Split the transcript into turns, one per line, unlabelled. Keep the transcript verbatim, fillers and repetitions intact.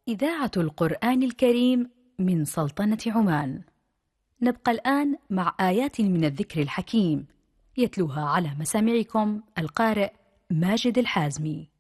إذاعة القرآن الكريم من سلطنة عمان. نبقى الآن مع آيات من الذكر الحكيم، يتلوها على مسامعكم القارئ ماجد الحازمي.